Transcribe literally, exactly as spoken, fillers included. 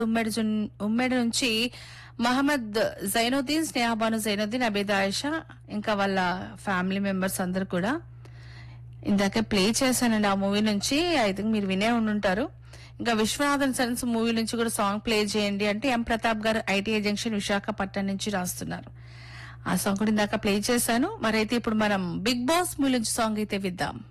ఉమ్మడి జున్- ఉమ్మడి నుంచి మహమ్మద్ జైనుద్దీన్, స్నేహబాను జైనుద్దీన్, అబేద్ ఆయిషా, ఇంకా వాళ్ళ ఫ్యామిలీ మెంబర్స్ అందరు కూడా ఇందాక ప్లే చేశానండి ఆ మూవీ నుంచి. ఐ థింక్ మీరు వినే ఉండుంటారు. ఇంకా విశ్వనాథన్ సన్స్ మూవీ నుంచి కూడా సాంగ్ ప్లే చేయండి అంటే ఎం ప్రతాప్ గారు ఐటీఐ జంక్షన్ విశాఖపట్నం నుంచి రాస్తున్నారు. ఆ సాంగ్ కూడా ఇందాక ప్లే చేశాను. మరైతే ఇప్పుడు మనం బిగ్ బాస్ మూవీ నుంచి సాంగ్ అయితే విద్దాం.